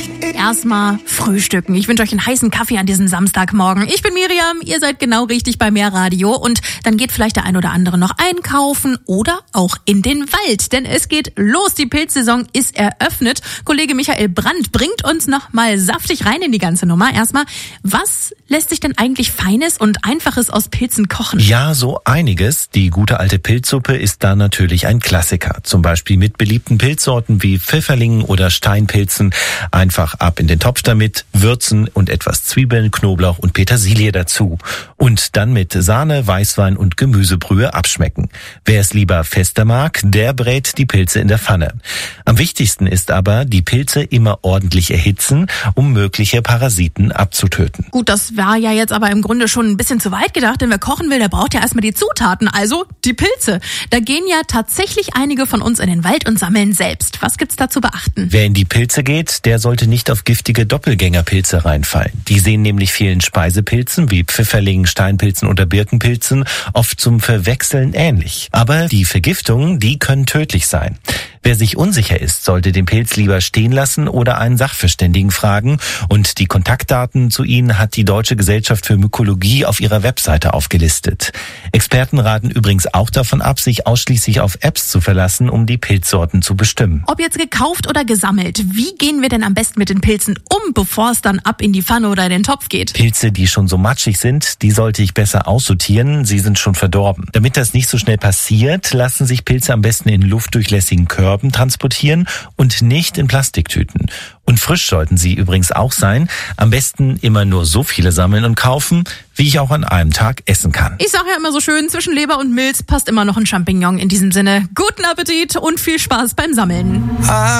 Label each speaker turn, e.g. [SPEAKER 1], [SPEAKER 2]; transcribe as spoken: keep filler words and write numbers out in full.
[SPEAKER 1] Erstmal frühstücken. Ich wünsche euch einen heißen Kaffee an diesem Samstagmorgen. Ich bin Miriam, ihr seid genau richtig bei Meerradio. Und dann geht vielleicht der ein oder andere noch einkaufen oder auch in den Wald. Denn es geht los, die Pilzsaison ist eröffnet. Kollege Michael Brandt bringt uns noch mal saftig rein in die ganze Nummer. Erstmal, was lässt sich denn eigentlich Feines und Einfaches aus Pilzen kochen?
[SPEAKER 2] Ja, so einiges. Die gute alte Pilzsuppe ist da natürlich ein Klassiker. Zum Beispiel mit beliebten Pilzsorten wie Pfifferlingen oder Steinpilzen. Einfach ab in den Topf damit, würzen und etwas Zwiebeln, Knoblauch und Petersilie dazu. Und dann mit Sahne, Weißwein und Gemüsebrühe abschmecken. Wer es lieber fester mag, der brät die Pilze in der Pfanne. Am wichtigsten ist aber, die Pilze immer ordentlich erhitzen, um mögliche Parasiten abzutöten.
[SPEAKER 1] Gut, das war ja jetzt aber im Grunde schon ein bisschen zu weit gedacht, denn wer kochen will, der braucht ja erstmal die Zutaten, also die Pilze. Da gehen ja tatsächlich einige von uns in den Wald und sammeln selbst. Was gibt's da zu beachten?
[SPEAKER 2] Wer in die Pilze geht, der sollte nicht auf giftige Doppelgängerpilze reinfallen. Die sehen nämlich vielen Speisepilzen wie Pfifferlingen, Steinpilzen oder Birkenpilzen oft zum Verwechseln ähnlich. Aber die Vergiftungen, die können tödlich sein. Wer sich unsicher ist, sollte den Pilz lieber stehen lassen oder einen Sachverständigen fragen. Und die Kontaktdaten zu ihnen hat die Deutsche Gesellschaft für Mykologie auf ihrer Webseite aufgelistet. Experten raten übrigens auch davon ab, sich ausschließlich auf Apps zu verlassen, um die Pilzsorten zu bestimmen.
[SPEAKER 1] Ob jetzt gekauft oder gesammelt, wie gehen wir denn am besten mit den Pilzen um, bevor es dann ab in die Pfanne oder in den Topf geht?
[SPEAKER 2] Pilze, die schon so matschig sind, die sollte ich besser aussortieren. Sie sind schon verdorben. Damit das nicht so schnell passiert, lassen sich Pilze am besten in luftdurchlässigen Körben transportieren und nicht in Plastiktüten. Und frisch sollten sie übrigens auch sein. Am besten immer nur so viele sammeln und kaufen, wie ich auch an einem Tag essen kann.
[SPEAKER 1] Ich sage ja immer so schön, zwischen Leber und Milz passt immer noch ein Champignon. In diesem Sinne, guten Appetit und viel Spaß beim Sammeln.